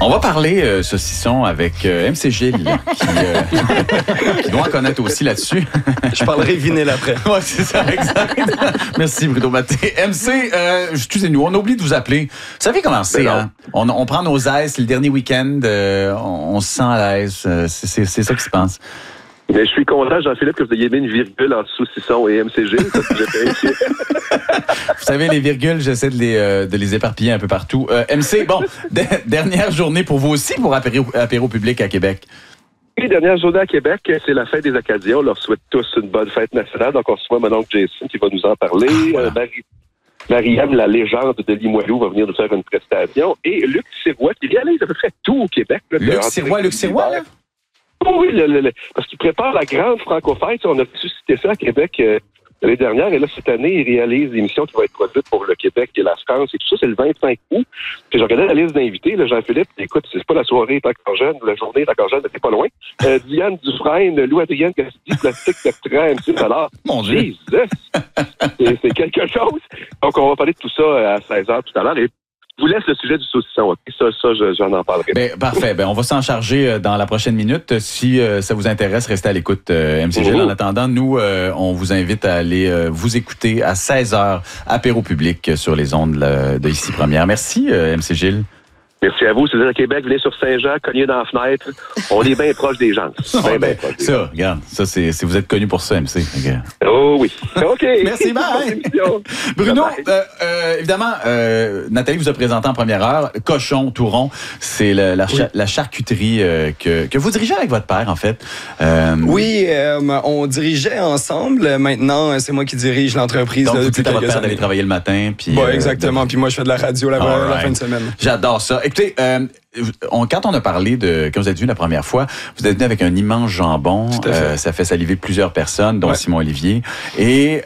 On va parler saucisson avec MC Gilles, qui doit en connaître aussi là-dessus. Je parlerai vinyle après. Oui, c'est ça, exact. Merci, Bruno Maté. MC, excusez-nous, on oublie de vous appeler. Vous savez comment c'est, hein? On prend nos aises, c'est le dernier week-end, on se sent à l'aise. C'est ça qui se passe. Mais je suis content, Jean-Philippe, que vous ayez mis une virgule entre saucisson et MCG. Parce que j'ai Vous savez, les virgules, j'essaie de les éparpiller un peu partout. MC, bon, dernière journée pour vous aussi, pour apéro public à Québec. Oui, dernière journée à Québec, c'est la fête des Acadiens. On leur souhaite tous une bonne fête nationale. Donc, on reçoit mon oncle Jason qui va nous en parler. Voilà. Marie-Anne, la légende de Limoilou, va venir nous faire une prestation. Et Luc Sirois, qui réalise à peu près tout au Québec. Là, Luc Sirois, là? Oui, parce qu'il prépare la grande franco-fête. On a suscité ça à Québec l'année dernière. Et là, cette année, il réalise l'émission qui va être produite pour le Québec et la France. Et tout ça, c'est le 25 août. Puis j'ai regardé la liste d'invités, là, Jean-Philippe. Écoute, c'est pas la soirée est encore jeune, la journée est encore jeune, mais c'est pas loin. Diane Dufresne, Louis-Adrienne Cassidy, Plastique Bertrand, MC Ballard. Mon Dieu! C'est quelque chose. Donc, on va parler de tout ça à 16h tout à l'heure. Et je vous laisse le sujet du saucisson. Ça, j'en en parlerai. Ben, parfait. Ben, on va s'en charger dans la prochaine minute. Si ça vous intéresse, restez à l'écoute, MC Gilles. En attendant, nous, on vous invite à aller vous écouter à 16h, apéro public sur les ondes de Ici Première. Merci, MC Gilles. Merci à vous. Si vous êtes à Québec, venez sur Saint-Jean, cognez dans la fenêtre. On est bien proche des gens. Bien proche des gens. Regarde, ça, c'est vous êtes connu pour ça, MC. Okay. Oh oui. OK. Merci, bye. Bruno, évidemment, Nathalie vous a présenté en première heure Cochon Touron. C'est la charcuterie que vous dirigez avec votre père, en fait. Oui, on dirigeait ensemble. Maintenant, c'est moi qui dirige l'entreprise. Donc, vous dites à votre père d'aller travailler le matin. Puis, exactement. Puis moi, je fais de la radio la fin de semaine. J'adore ça. Écoutez, quand on a parlé quand vous êtes venu la première fois, vous êtes venu avec un immense jambon. Ça fait saliver plusieurs personnes, dont Simon Olivier. Et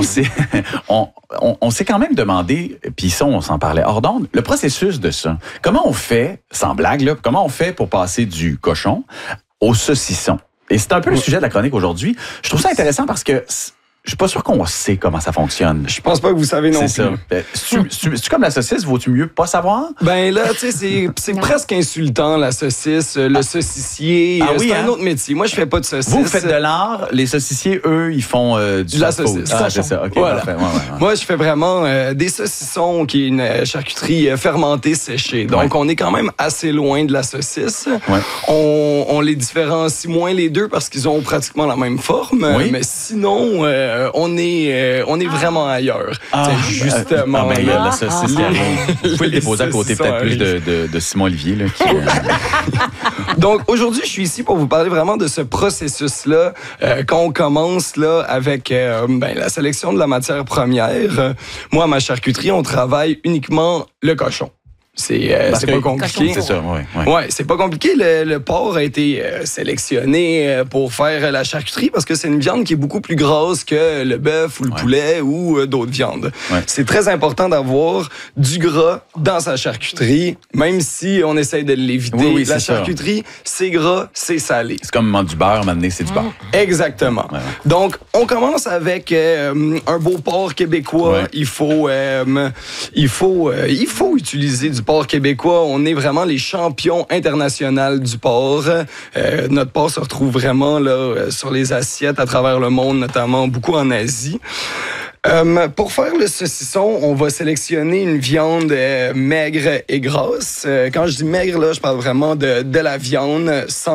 on s'est quand même demandé, puis ça, on s'en parlait hors d'onde, le processus de ça. Comment on fait, sans blague, là, comment on fait pour passer du cochon au saucisson? Et c'est un peu le sujet de la chronique aujourd'hui. Je trouve ça intéressant parce que je suis pas sûr qu'on sait comment ça fonctionne. Je pense pas que vous savez non plus. C'est comme la saucisse, vaut-tu mieux pas savoir? Ben là, tu sais, c'est presque insultant, la saucisse, le saucissier. C'est un autre métier. Moi, je fais pas de saucisse. Vous faites de l'art, les saucissiers, eux, ils font de la saucisse. Ah, c'est ça, OK. Voilà. Ouais. Moi, je fais vraiment des saucissons, qui est une charcuterie fermentée séchée. Donc, on est quand même assez loin de la saucisse. Ouais. On les différencie moins les deux parce qu'ils ont pratiquement la même forme. Oui. Mais sinon, on est vraiment ailleurs. Justement. La saucisse, vous pouvez le déposer à côté peut-être plus de Simon Olivier. Là, Donc, aujourd'hui, je suis ici pour vous parler vraiment de ce processus-là. Quand on commence là avec la sélection de la matière première, moi, à ma charcuterie, on travaille uniquement le cochon. C'est pas compliqué. C'est ça, ouais, c'est pas compliqué. Le porc a été sélectionné pour faire la charcuterie parce que c'est une viande qui est beaucoup plus grasse que le bœuf ou le poulet ou d'autres viandes. Ouais. C'est très important d'avoir du gras dans sa charcuterie, même si on essaye de l'éviter. Oui, la charcuterie, c'est gras, c'est salé. C'est comme du beurre, maintenant, c'est du beurre. Exactement. Ouais. Donc, on commence avec un beau porc québécois. Ouais. Il faut utiliser du porc québécois. On est vraiment les champions internationaux du porc. Notre porc se retrouve vraiment là sur les assiettes à travers le monde, notamment beaucoup en Asie. Pour faire le saucisson, on va sélectionner une viande maigre et grasse. Quand je dis maigre, là, je parle vraiment de la viande sans